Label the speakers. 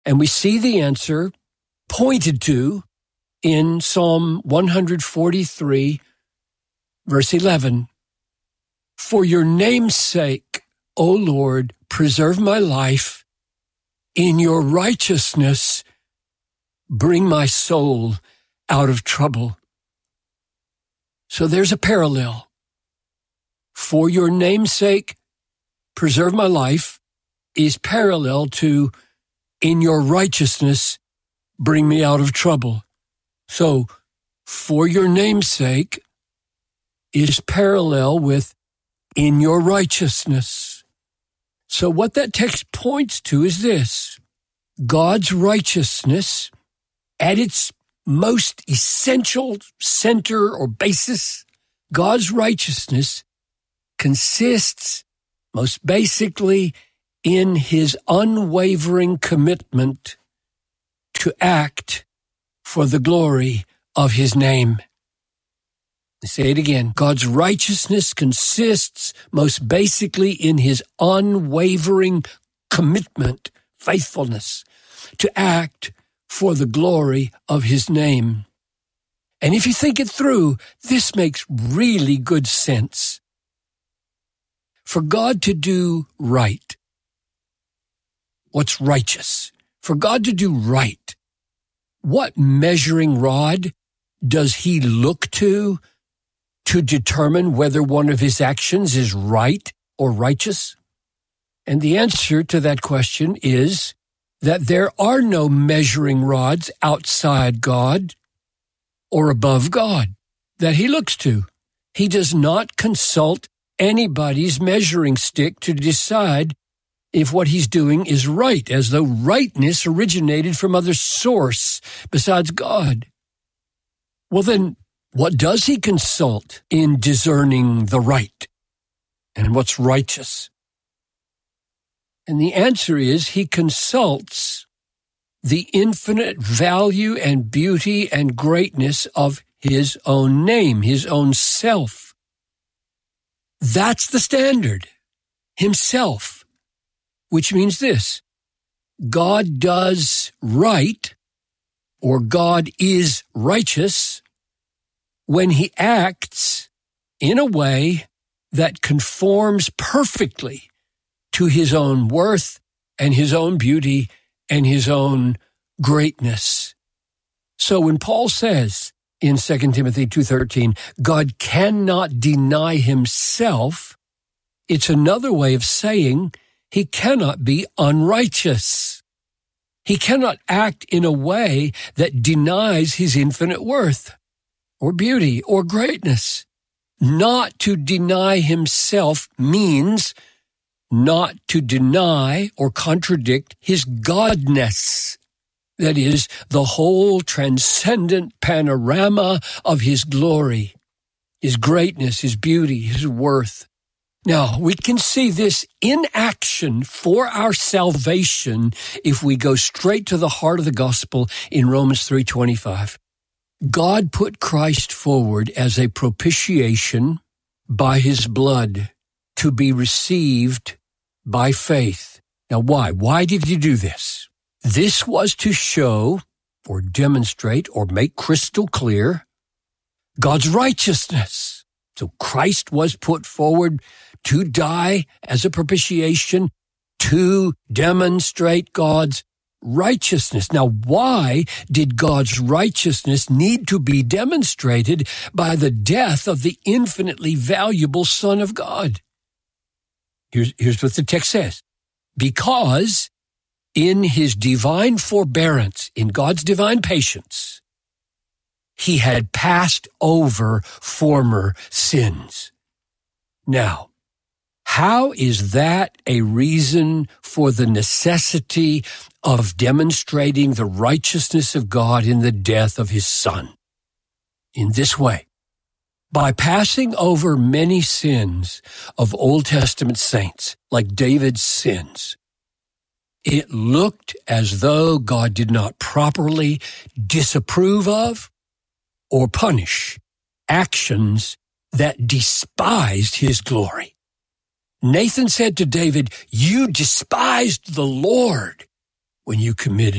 Speaker 1: And we see the answer pointed to in Psalm 143, verse 11. For your name's sake, O Lord, preserve my life. In your righteousness, bring my soul out of trouble. So there's a parallel. For your name's sake, preserve my life is parallel to in your righteousness, bring me out of trouble. So for your name's sake is parallel with in your righteousness. So what that text points to is this: God's righteousness at its most essential center or basis, God's righteousness consists most basically in his unwavering commitment to act for the glory of his name. I say it again. God's righteousness consists most basically in his unwavering commitment, faithfulness, to act for the glory of his name. And if you think it through, this makes really good sense. For God to do right, what's righteous? For God to do right, what measuring rod does he look to determine whether one of his actions is right or righteous? And the answer to that question is that there are no measuring rods outside God or above God that he looks to. He does not consult anybody's measuring stick to decide if what he's doing is right, as though rightness originated from other source besides God. Well, then, what does he consult in discerning the right and what's righteous? And the answer is he consults the infinite value and beauty and greatness of his own name, his own self. That's the standard, himself, which means this: God does right, or God is righteous, when he acts in a way that conforms perfectly to his own worth and his own beauty and his own greatness. So when Paul says in 2 Timothy 2:13, God cannot deny himself, it's another way of saying he cannot be unrighteous. He cannot act in a way that denies his infinite worth or beauty or greatness. Not to deny himself means not to deny or contradict his godness. That is, the whole transcendent panorama of his glory, his greatness, his beauty, his worth. Now, we can see this in action for our salvation if we go straight to the heart of the gospel in Romans 3:25. God put Christ forward as a propitiation by his blood to be received by faith. Now, why? Why did he do this? This was to show or demonstrate or make crystal clear God's righteousness. So Christ was put forward to die as a propitiation to demonstrate God's righteousness. Now, why did God's righteousness need to be demonstrated by the death of the infinitely valuable Son of God? Here's what the text says. Because in his divine forbearance, in God's divine patience, he had passed over former sins. Now, how is that a reason for the necessity of demonstrating the righteousness of God in the death of his Son? In this way, by passing over many sins of Old Testament saints, like David's sins, it looked as though God did not properly disapprove of or punish actions that despised his glory. Nathan said to David, "You despised the Lord. when you committed